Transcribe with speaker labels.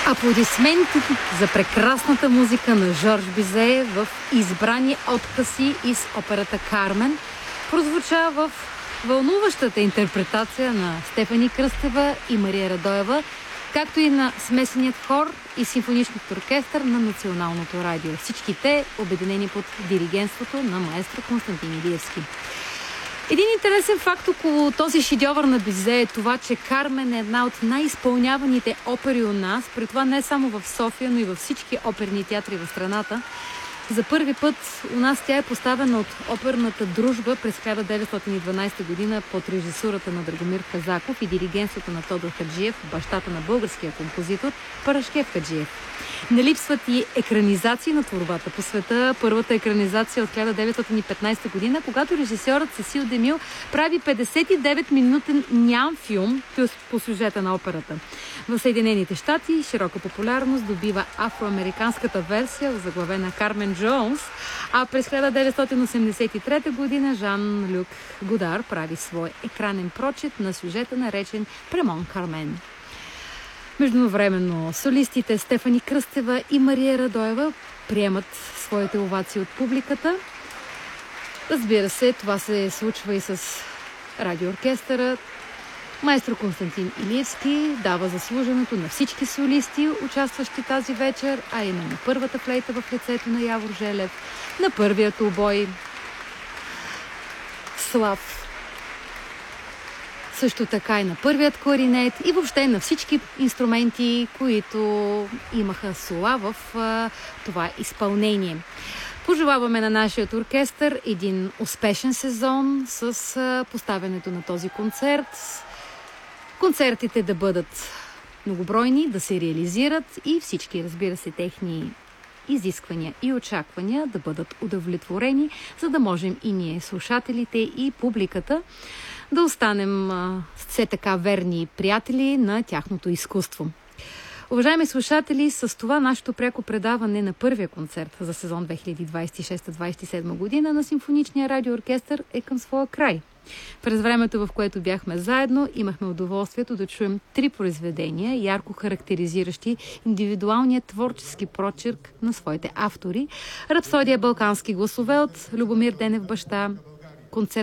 Speaker 1: Аплодисменти за прекрасната музика на Жорж Бизе в избрани откъси из операта «Кармен» прозвуча в вълнуващата интерпретация на Стефани Кръстева и Мария Радоева, както и на смесеният хор и симфоничният оркестър на Националното радио. Всички те обединени под диригентството на маестро Константин Илиевски. Един интересен факт около този шедьовър на Бизе е това, че «Кармен» е една от най-изпълняваните опери у нас, при това не само в София, но и във всички оперни театри в страната. За първи път у нас тя е поставена от оперната дружба през 1912 година под режисурата на Драгомир Казаков и диригентството на Тодор Хаджиев, бащата на българския композитор Парашкев Хаджиев. Не липсват и екранизации на творбата по света. Първата екранизация от 1915 година, когато режисьорът Сесил Демил прави 59-минутен ням филм по сюжета на операта. В Съединените щати широка популярност добива афроамериканската версия, заглавена Кармен Джонс, а през 1983 година Жан-Люк Годар прави свой екранен прочит на сюжета, наречен Премон Кармен. Междувременно солистите Стефани Кръстева и Мария Радоева приемат своите овации от публиката. Разбира се, това се случва и с радиооркестъра. Маестро Константин Илиевски дава заслуженото на всички солисти, участващи тази вечер, а именно първата флейта в лицето на Явор Желев, на първият обой Слав, също така и на първият кларинет и въобще на всички инструменти, които имаха сола в това изпълнение. Пожелаваме на нашия оркестър един успешен сезон с поставянето на този концерт. Концертите да бъдат многобройни, да се реализират и всички, разбира се, техни изисквания и очаквания да бъдат удовлетворени, за да можем и ние, слушателите и публиката, да останем все така верни приятели на тяхното изкуство. Уважаеми слушатели, с това нашето пряко предаване на първия концерт за сезон 2026-2027 година на Симфоничния радиооркестър е към своя край. През времето, в което бяхме заедно, имахме удоволствието да чуем 3 произведения, ярко характеризиращи индивидуалния творчески прочерк на своите автори. Рапсодия «Балкански гласове» от Любомир Денев баща, концерт